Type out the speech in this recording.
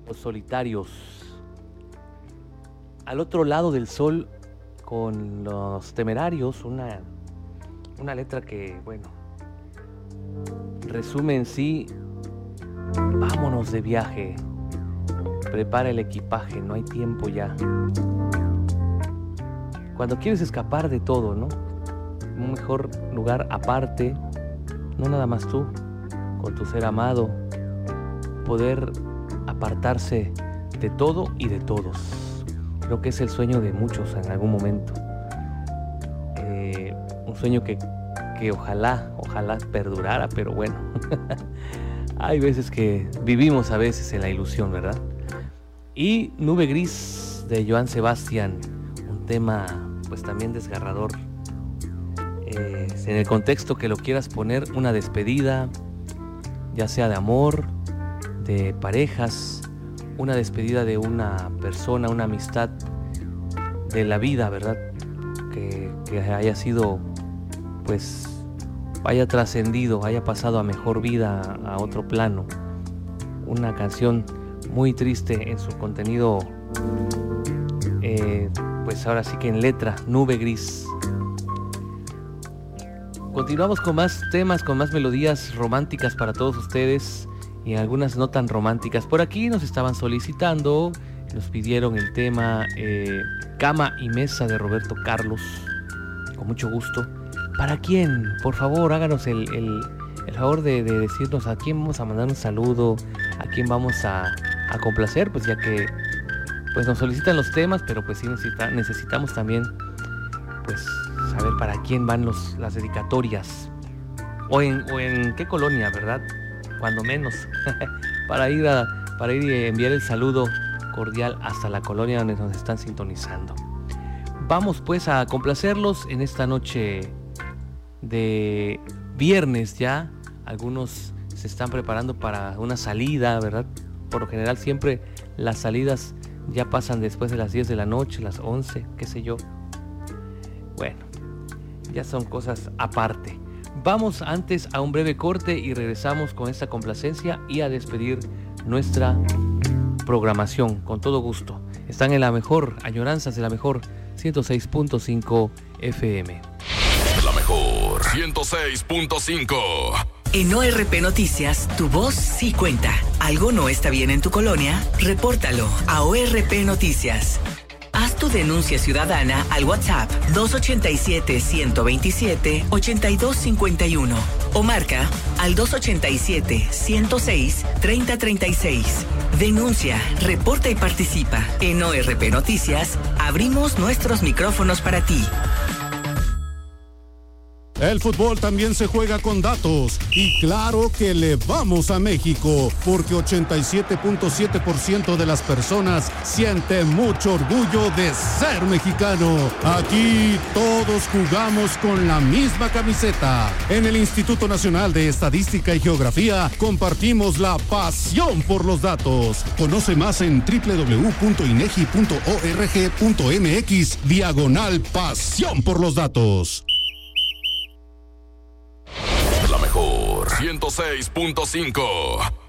Los Solitarios. Al otro lado del sol, con Los Temerarios, una letra que, bueno, resume en sí: vámonos de viaje, prepara el equipaje, no hay tiempo ya. Cuando quieres escapar de todo, ¿no? Un mejor lugar aparte, no nada más tú, con tu ser amado, poder apartarse de todo y de todos. Creo que es el sueño de muchos en algún momento. Un sueño que ojalá perdurara, pero bueno, hay veces que vivimos a veces en la ilusión, ¿verdad? Y Nube Gris de Joan Sebastián, un tema pues también desgarrador. En el contexto que lo quieras poner, una despedida, ya sea de amor, de parejas, una despedida de una persona, una amistad, de la vida, ¿verdad? Que haya sido, pues, haya trascendido, haya pasado a mejor vida, a otro plano. Una canción muy triste en su contenido, pues ahora sí que en letra, Nube Gris. Continuamos con más temas, con más melodías románticas para todos ustedes y algunas no tan románticas. Por aquí nos estaban solicitando, nos pidieron el tema Cama y Mesa de Roberto Carlos, con mucho gusto. ¿Para quién? Por favor, háganos el favor de decirnos a quién vamos a mandar un saludo, a quién vamos a complacer, pues ya que pues nos solicitan los temas, pero pues sí necesitamos también pues saber para quién van las dedicatorias o en qué colonia, ¿verdad? Cuando menos para ir y enviar el saludo cordial hasta la colonia donde nos están sintonizando. Vamos pues a complacerlos en esta noche de viernes ya. Algunos se están preparando para una salida, ¿verdad? Por lo general siempre las salidas ya pasan después de las 10 de la noche, las 11, qué sé yo. Bueno, ya son cosas aparte. Vamos antes a un breve corte y regresamos con esta complacencia y a despedir nuestra programación con todo gusto. Están en la mejor, añoranzas de la mejor 106.5 FM. La mejor 106.5. En ORP Noticias, tu voz sí cuenta. ¿Algo no está bien en tu colonia? Repórtalo a ORP Noticias. Haz tu denuncia ciudadana al WhatsApp 287-127-8251 o marca al 287-106-3036. Denuncia, reporta y participa. En ORP Noticias, abrimos nuestros micrófonos para ti. El fútbol también se juega con datos y claro que le vamos a México porque 87.7% de las personas siente mucho orgullo de ser mexicano. Aquí todos jugamos con la misma camiseta. En el Instituto Nacional de Estadística y Geografía compartimos la pasión por los datos. Conoce más en www.inegi.org.mx/pasión por los datos. La mejor 106.5.